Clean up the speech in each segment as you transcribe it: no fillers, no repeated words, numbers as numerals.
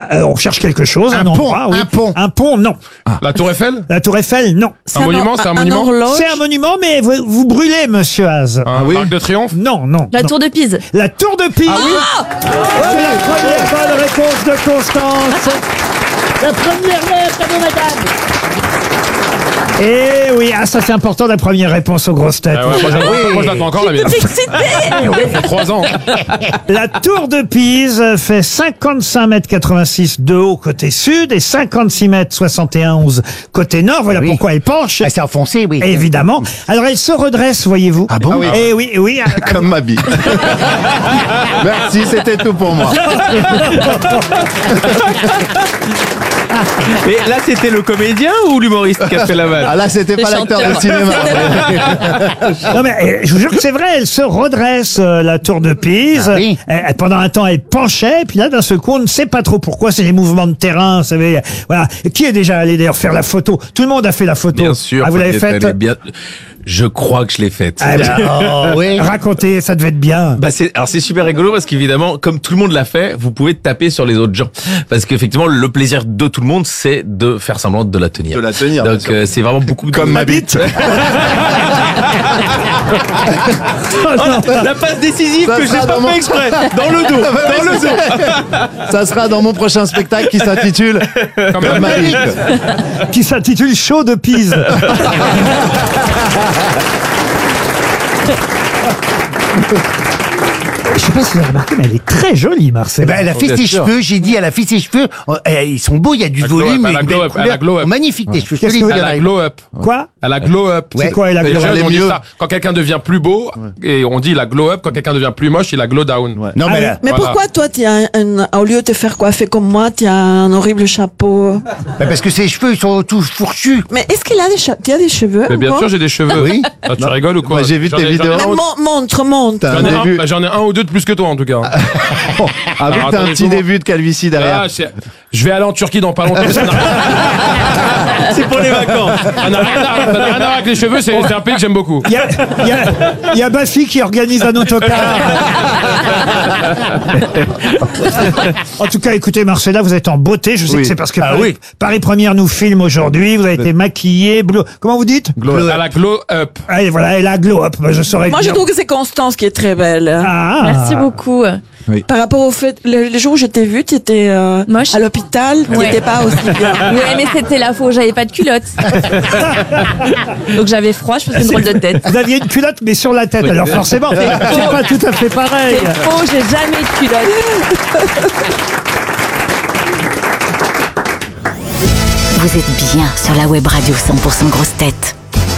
on cherche quelque chose. Un endroit, pont, oui. un pont. Un pont, non. La Tour Eiffel? La Tour Eiffel, non. Un monument, c'est un monument? horloge. C'est un monument, mais vous brûlez, monsieur Haas. Un Arc de Triomphe? Non, non. La non. Tour de Pise. La Tour de Pise. C'est la première bonne réponse de Constance. La première lettre de madame. Et oui, ça c'est important, la première réponse aux grosses têtes. Ah ouais, moi, je l'attends encore, la mienne. Il y a 3 ans. La Tour de Pise fait 55,86 m de haut côté sud et 56,71 m côté nord. Voilà pourquoi elle penche. Ah, c'est enfoncé, oui. Évidemment. Alors elle se redresse, voyez-vous. Ah bon? Eh oui, oui. Comme ma vie. Merci, c'était tout pour moi. Et là, c'était le comédien ou l'humoriste qui a fait la vanne? Ah là, c'était pas l'acteur de cinéma. Non mais je vous jure que c'est vrai, elle se redresse, la Tour de Pise. Ah oui. Pendant un temps, elle penchait, puis là, d'un seul coup, on ne sait pas trop pourquoi. C'est les mouvements de terrain, vous savez. Voilà. Qui est déjà allé d'ailleurs faire la photo? Tout le monde a fait la photo. Bien sûr. Ah, vous l'avez faite? Je crois que je l'ai faite. Ah, Oh, oui. racontez, ça devait être bien. Bah c'est super rigolo parce qu'évidemment, comme tout le monde l'a fait, vous pouvez taper sur les autres gens. Parce qu'effectivement, le plaisir de tout le monde, c'est de faire semblant de la tenir. De la tenir, bien Donc sûr. c'est vraiment beaucoup Comme ma bite. La passe décisive Ça que j'ai sera pas dans mon- fait exprès. Dans le dos. Dans le dos. Ça sera dans mon prochain spectacle qui s'intitule Comme ma bite. Qui s'intitule Show de Pise. Je sais pas si vous avez remarqué, mais elle est très jolie, Marcel. Eh ben, elle a fait Bien ses sûr. cheveux, j'ai dit, elle a fait ses cheveux. Ils sont beaux, il y a du La glow volume. up, elle a une glow belle up, elle a couleur. glow up. Magnifique, tes cheveux. Qu'est-ce que jolis. Elle a glow up. Quoi? Elle a glow up. C'est quoi, elle a Les glow jeunes, up? on dit mieux. ça. Quand quelqu'un devient plus beau, et on dit il a glow up. Quand quelqu'un devient plus moche, il a glow down. Non, mais Ah là, Mais Voilà. pourquoi toi, au lieu de te faire coiffer comme moi, tu as un horrible chapeau? parce que ses cheveux, ils sont tous fourchus. Mais est-ce qu'il a tu as des cheveux? Mais bien encore? sûr, j'ai des cheveux. Oui. Ah, tu rigoles ou quoi? Moi, j'ai vu J'en tes ai- vidéos. j'en ai- Montre. T'as J'en ai un un, début. bah, j'en ai un ou deux de plus que toi en tout cas. Avec Alors, t'as un attendez, petit comment- début de calvitie derrière. Je vais aller en Turquie dans pas longtemps. Ça n'a C'est pour les vacances. ça n'a rien à voir avec les cheveux, c'est un pays que j'aime beaucoup. Il y a Bafi qui organise un autocar. En tout cas, écoutez, Marcella, vous êtes en beauté. Je sais Oui. que c'est parce que Ah Paris, oui. Paris Première nous filme aujourd'hui. Vous avez été maquillée, comment vous dites? Elle a glow up. Ah, et voilà, elle a glow up. Bah, je saurais Moi, je dire. trouve que c'est Constance qui est très belle. Ah. Merci beaucoup. Par rapport au fait, le jour où je t'ai vu, tu étais Moche. à l'hôpital, tu Ouais. n'étais pas aussi bien. Ouais, mais c'était la faux, j'avais pas de culotte. Donc j'avais froid, je faisais une drôle de tête. Vous aviez une culotte, mais sur la tête. Alors forcément, c'est pas tout à fait pareil. C'est faux, j'ai jamais de culotte. Vous êtes bien sur la web radio 100% grosses têtes.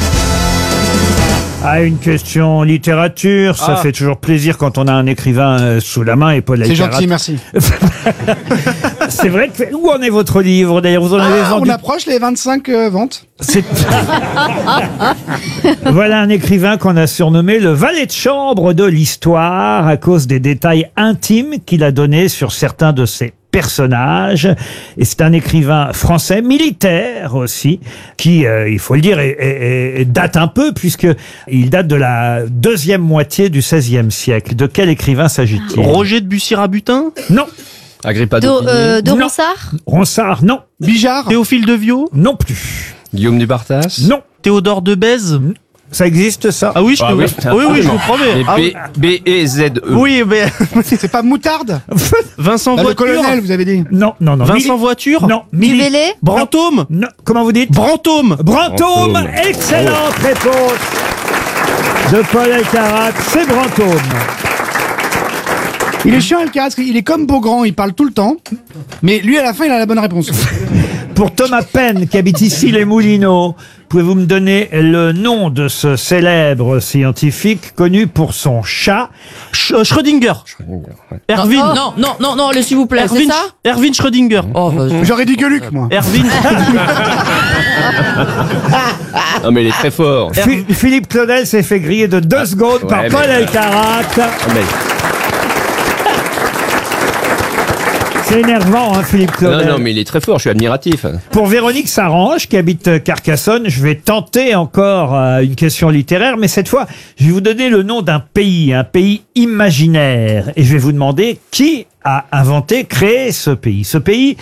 Ah, une question littérature, ça fait toujours plaisir quand on a un écrivain sous la main et Paul C'est Alcarat. gentil, merci. C'est vrai que où en est votre livre d'ailleurs? Vous en avez On vendu? approche les 25 ventes. C'est- Voilà un écrivain qu'on a surnommé le valet de chambre de l'histoire à cause des détails intimes qu'il a donnés sur certains de ses personnages. Et c'est un écrivain français, militaire aussi, qui, il faut le dire, date un peu puisque il date de la deuxième moitié du XVIe siècle. De quel écrivain s'agit-il? Roger de Bussy-Rabutin. Non. Agrippa De Non. Ronsard. Ronsard, non. Bijard. Théophile de Viau. Non plus. Guillaume du Bartas. Non. Théodore de Bèze. Ça existe, ça? Ah oui, Ah oui. je vous promets. Ah oui. B-E-Z-E. Oui, mais C'est pas moutarde. Vincent Le Voiture. colonel, vous avez dit. Non, non, non. Vincent Voiture. Non. Duvélé. Brantôme. Non. Comment vous dites? Brantôme. Brantôme. Excellente réponse de Paul Alcarat. C'est Brantôme. Il est chiant, Alcarat, parce qu'il est comme Beaugrand, il parle tout le temps. Mais lui, à la fin, il a la bonne réponse. Pour Thomas Penn, qui habite ici les Moulineaux, pouvez-vous me donner le nom de ce célèbre scientifique connu pour son chat? Schrödinger. Erwin. Non, s'il vous plaît, c'est Erwin, ça? Erwin Schrödinger. Oh, J'aurais dit que Luc, moi. Erwin. Non, mais il est très fort. Philippe Claudel s'est fait griller de 2 secondes par ouais, Paul mais- Alcarat. Mais- C'est énervant, hein, Philippe Claudel. Non, mais il est très fort, je suis admiratif. Pour Véronique Sarange, qui habite Carcassonne, je vais tenter encore une question littéraire, mais cette fois, je vais vous donner le nom d'un pays imaginaire. Et je vais vous demander qui a inventé, créé ce pays. Ce pays